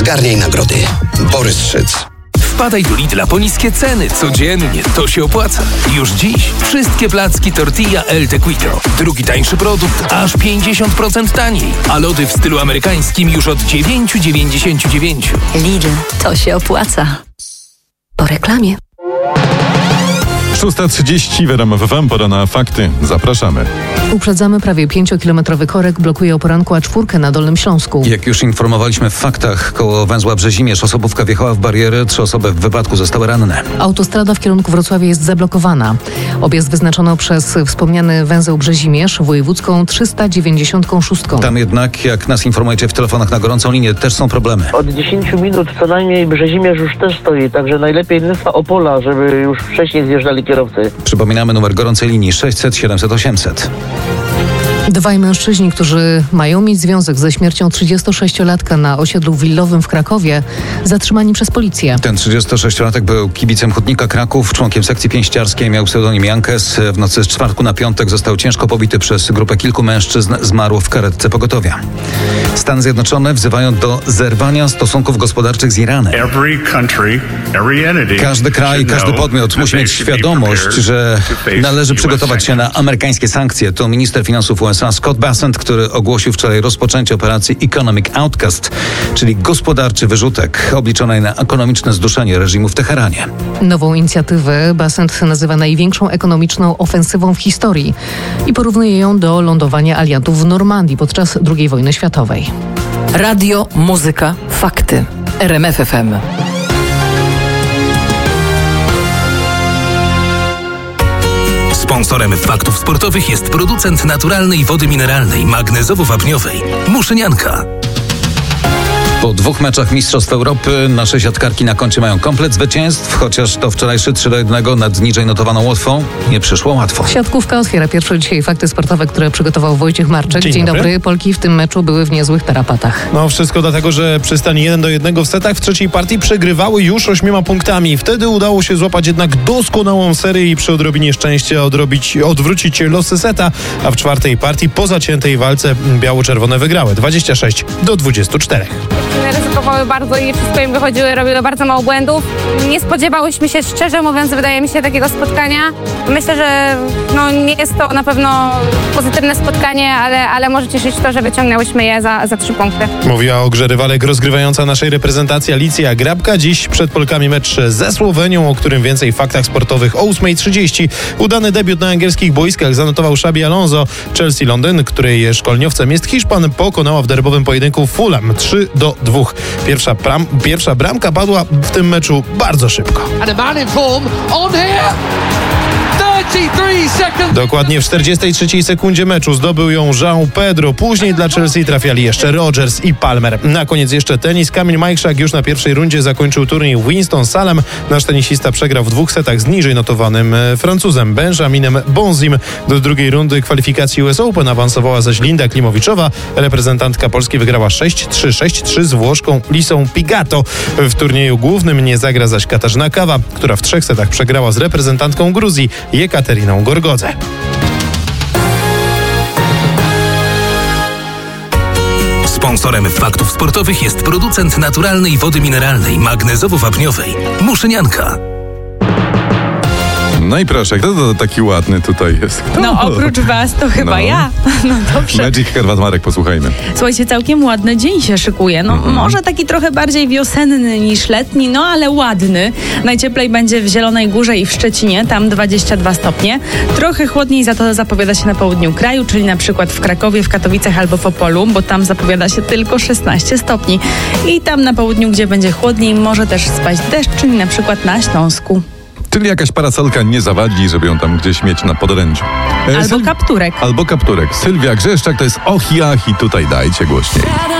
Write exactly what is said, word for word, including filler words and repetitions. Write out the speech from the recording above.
Zgarniaj nagrody. Borys Szyc. Wpadaj do Lidla po niskie ceny. Codziennie. To się opłaca. Już dziś wszystkie placki tortilla El Tequito. Drugi tańszy produkt aż pięćdziesiąt procent taniej. A lody w stylu amerykańskim już od dziewięć dziewięćdziesiąt dziewięć. Lidl. To się opłaca. Po reklamie. szósta trzydzieści w R M F F M, pora na fakty. Zapraszamy. Uprzedzamy, prawie pięciokilometrowy korek blokuje o poranku A cztery na Dolnym Śląsku. Jak już informowaliśmy w faktach, koło węzła Brzezimierz osobówka wjechała w barierę, trzy osoby w wypadku zostały ranne. Autostrada w kierunku Wrocławia jest zablokowana. Objazd wyznaczono przez wspomniany węzeł Brzezimierz wojewódzką trzysta dziewięćdziesiąt sześć. Tam jednak, jak nas informujecie w telefonach na gorącą linię, też są problemy. Od dziesięciu minut co najmniej Brzezimierz już też stoi, także najlepiej Nysa Opola, żeby już wcześniej zjeżdżali kierowcy. Przypominamy numer gorącej linii sześćset siedemset osiemset. Dwaj mężczyźni, którzy mają mieć związek ze śmiercią trzydziestosześciolatka na osiedlu willowym w Krakowie, zatrzymani przez policję. Ten trzydziestosześciolatek był kibicem Hutnika Kraków, członkiem sekcji pięściarskiej, miał pseudonim Jankes. W nocy z czwartku na piątek został ciężko pobity przez grupę kilku mężczyzn, zmarł w karetce pogotowia. Stany Zjednoczone wzywają do zerwania stosunków gospodarczych z Iranem. Każdy kraj, każdy podmiot musi mieć świadomość, że należy przygotować się na amerykańskie sankcje. To minister finansów U S A Scott Bessent, który ogłosił wczoraj rozpoczęcie operacji Economic Outcast, czyli gospodarczy wyrzutek obliczonej na ekonomiczne zduszenie reżimu w Teheranie. Nową inicjatywę Bessent nazywa największą ekonomiczną ofensywą w historii i porównuje ją do lądowania aliantów w Normandii podczas drugiej wojny światowej. Radio, muzyka, fakty. R M F F M. Sponsorem faktów sportowych jest producent naturalnej wody mineralnej, magnezowo-wapniowej Muszynianka. Po dwóch meczach Mistrzostw Europy nasze siatkarki na koncie mają komplet zwycięstw, chociaż to wczorajszy trzy do jednego nad niżej notowaną Łotwą nie przyszło łatwo. Siatkówka otwiera pierwsze dzisiaj fakty sportowe, które przygotował Wojciech Marczyk. Dzień, Dzień dobry. dobry. Polki w tym meczu były w niezłych tarapatach. No wszystko dlatego, że przy stanie jeden do jednego w setach w trzeciej partii przegrywały już ośmioma punktami. Wtedy udało się złapać jednak doskonałą serię i przy odrobinie szczęścia odrobić, odwrócić losy seta, a w czwartej partii po zaciętej walce biało-czerwone wygrały dwadzieścia sześć do dwudziestu czterech. Ryzykowały bardzo i wszystko im wychodziły, robiły bardzo mało błędów. Nie spodziewałyśmy się, szczerze mówiąc, wydaje mi się, takiego spotkania. Myślę, że no, nie jest to na pewno pozytywne spotkanie, ale, ale może cieszyć to, że wyciągnęłyśmy je za, za trzy punkty. Mówiła o grze rywalek rozgrywająca naszej reprezentacji Alicja Grabka. Dziś przed Polkami mecz ze Słowenią, o którym więcej w faktach sportowych o ósma trzydzieści. Udany debiut na angielskich boiskach zanotował Xabi Alonso. Chelsea Londyn, której szkoleniowcem jest Hiszpan, pokonała w derbowym pojedynku Fulham trzy do dwóch. Pierwsza, pram, pierwsza bramka padła w tym meczu bardzo szybko. Dokładnie w czterdziestej trzeciej sekundzie meczu zdobył ją João Pedro. Później dla Chelsea trafiali jeszcze Rodgers i Palmer. Na koniec jeszcze tenis. Kamil Majchrzak już na pierwszej rundzie zakończył turniej w Winston-Salem. Nasz tenisista przegrał w dwóch setach z niżej notowanym Francuzem Benjaminem Bonzim. Do drugiej rundy kwalifikacji U S Open awansowała zaś Linda Klimowiczowa. Reprezentantka Polski wygrała sześć trzy sześć trzy z Włoszką Lisą Pigato. W turnieju głównym nie zagra zaś Katarzyna Kawa, która w trzech setach przegrała z reprezentantką Gruzji Jekateriną Gorgodzę. Sponsorem faktów sportowych jest producent naturalnej wody mineralnej, magnezowo-wapniowej Muszynianka. No i proszę, kto to taki ładny tutaj jest? Kto? No oprócz was to chyba No. ja. No dobrze. Magic Herbat Marek, posłuchajmy. Słuchajcie, całkiem ładny dzień się szykuje. No Mhm. może taki trochę bardziej wiosenny niż letni, no ale ładny. Najcieplej będzie w Zielonej Górze i w Szczecinie, tam dwadzieścia dwa stopnie. Trochę chłodniej za to zapowiada się na południu kraju, czyli na przykład w Krakowie, w Katowicach albo w Opolu, bo tam zapowiada się tylko szesnaście stopni. I tam na południu, gdzie będzie chłodniej, może też spaść deszcz, czyli na przykład na Śląsku. Czyli jakaś parasolka nie zawadzi, żeby ją tam gdzieś mieć na podorędziu. E, Albo Syl- kapturek. Albo kapturek. Sylwia Grzeszczak to jest ochi achi, tutaj dajcie głośniej.